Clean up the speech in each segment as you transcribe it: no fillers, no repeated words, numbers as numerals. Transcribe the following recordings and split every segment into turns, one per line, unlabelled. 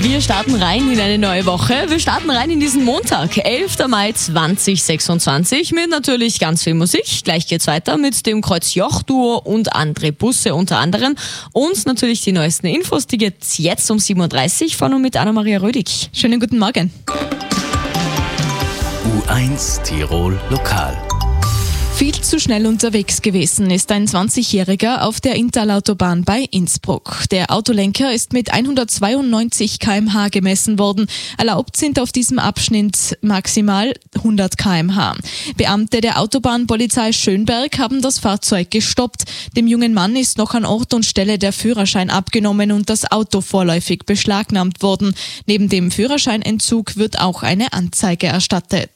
Wir starten rein in eine neue Woche. Wir starten rein in diesen Montag, 11. Mai 2026, mit natürlich ganz viel Musik. Gleich geht's weiter mit dem Kreuz-Joch-Duo und André Busse unter anderem. Und natürlich die neuesten Infos, die gibt's jetzt um 7.30 Uhr von und mit Anna-Maria Rödig.
Schönen guten Morgen.
U1 Tirol Lokal.
Viel zu schnell unterwegs gewesen ist ein 20-Jähriger auf der Intalautobahn bei Innsbruck. Der Autolenker ist mit 192 km/h gemessen worden. Erlaubt sind auf diesem Abschnitt maximal 100 km/h. Beamte der Autobahnpolizei Schönberg haben das Fahrzeug gestoppt. Dem jungen Mann ist noch an Ort und Stelle der Führerschein abgenommen und das Auto vorläufig beschlagnahmt worden. Neben dem Führerscheinentzug wird auch eine Anzeige erstattet.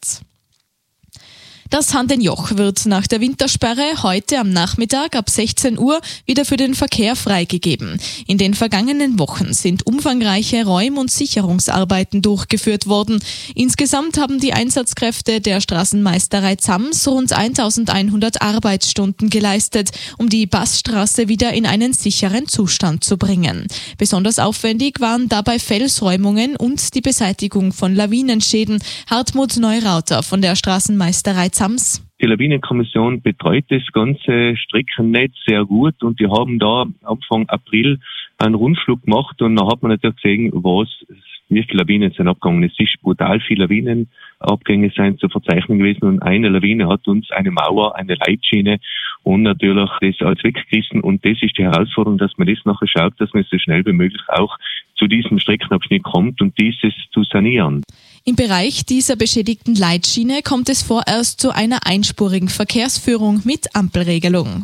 Das Handenjoch wird nach der Wintersperre heute am Nachmittag ab 16 Uhr wieder für den Verkehr freigegeben. In den vergangenen Wochen sind umfangreiche Räum- und Sicherungsarbeiten durchgeführt worden. Insgesamt haben die Einsatzkräfte der Straßenmeisterei Zams rund 1100 Arbeitsstunden geleistet, um die Bassstraße wieder in einen sicheren Zustand zu bringen. Besonders aufwendig waren dabei Felsräumungen und die Beseitigung von Lawinenschäden. Hartmut Neurauter von der Straßenmeisterei Zams.
Die Lawinenkommission betreut das ganze Streckennetz sehr gut und die haben da Anfang April einen Rundflug gemacht und da hat man natürlich gesehen, wie viele Lawinen sind abgegangen. Es ist brutal viele Lawinenabgänge sind zu verzeichnen gewesen und eine Lawine hat uns eine Mauer, eine Leitschiene und natürlich das alles weggerissen und das ist die Herausforderung, dass man das nachher schaut, dass man so schnell wie möglich auch zu diesem Streckenabschnitt kommt und dieses zu sanieren.
Im Bereich dieser beschädigten Leitschiene kommt es vorerst zu einer einspurigen Verkehrsführung mit Ampelregelung.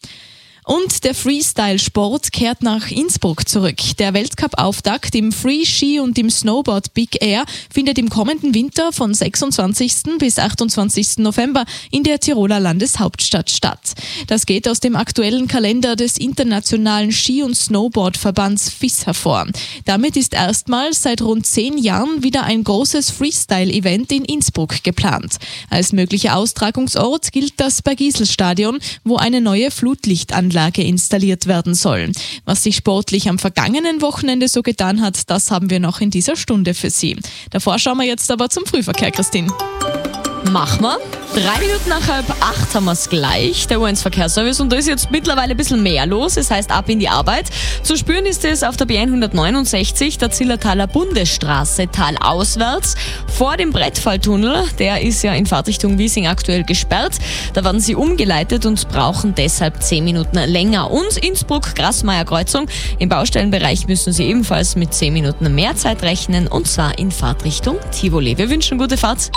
Und der Freestyle-Sport kehrt nach Innsbruck zurück. Der Weltcup-Auftakt im Free-Ski und im Snowboard Big Air findet im kommenden Winter von 26. bis 28. November in der Tiroler Landeshauptstadt statt. Das geht aus dem aktuellen Kalender des Internationalen Ski- und Snowboard-Verbands FIS hervor. Damit ist erstmals seit rund 10 Jahren wieder ein großes Freestyle-Event in Innsbruck geplant. Als möglicher Austragungsort gilt das Bergisel-Stadion, wo eine neue Flutlichtanlage installiert werden soll. Was sich sportlich am vergangenen Wochenende so getan hat, das haben wir noch in dieser Stunde für Sie. Davor schauen wir jetzt aber zum Frühverkehr, Christine.
Machen wir. 3 Minuten nach 7:30 haben wir es gleich, der U1 Verkehrsservice, und da ist jetzt mittlerweile ein bisschen mehr los, das heißt ab in die Arbeit. Zu spüren ist es auf der B169, der Zillertaler Bundesstraße, talauswärts, vor dem Brettfalltunnel, der ist ja in Fahrtrichtung Wiesing aktuell gesperrt. Da werden sie umgeleitet und brauchen deshalb 10 Minuten länger. Und Innsbruck-Grassmeier-Kreuzung, im Baustellenbereich müssen sie ebenfalls mit 10 Minuten mehr Zeit rechnen, und zwar in Fahrtrichtung Tivoli. Wir wünschen gute Fahrt.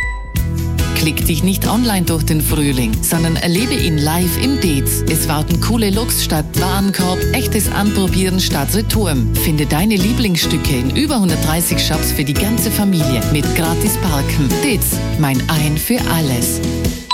Klick dich nicht online durch den Frühling, sondern erlebe ihn live im Dez. Es warten coole Looks statt Warenkorb, echtes Anprobieren statt Retouren. Finde deine Lieblingsstücke in über 130 Shops für die ganze Familie mit gratis Parken. Dez, mein Ein für alles.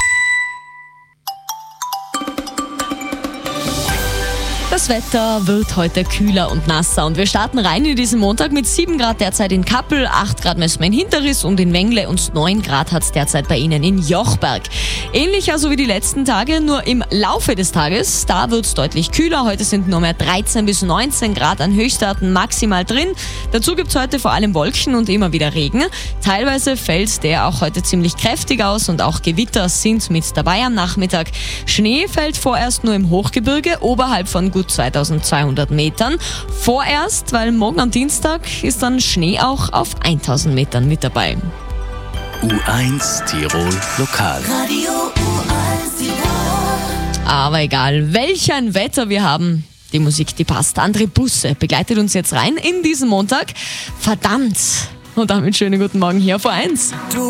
Das Wetter wird heute kühler und nasser und wir starten rein in diesen Montag mit 7 Grad derzeit in Kappel, 8 Grad messen wir in Hinterriss und in Wengle und 9 Grad hat es derzeit bei Ihnen in Jochberg. Ähnlich also wie die letzten Tage, nur im Laufe des Tages, da wird es deutlich kühler. Heute sind nur mehr 13 bis 19 Grad an Höchstwerten maximal drin. Dazu gibt es heute vor allem Wolken und immer wieder Regen. Teilweise fällt der auch heute ziemlich kräftig aus und auch Gewitter sind mit dabei am Nachmittag. Schnee fällt vorerst nur im Hochgebirge, oberhalb von gut 2200 Metern. Vorerst, weil morgen am Dienstag ist dann Schnee auch auf 1000 Metern mit dabei.
U1 Tirol Lokal.
Radio U1 Tirol.
Aber egal, welch ein Wetter wir haben, die Musik, die passt. André Busse begleitet uns jetzt rein in diesen Montag. Verdammt! Und damit schönen guten Morgen hier auf U1.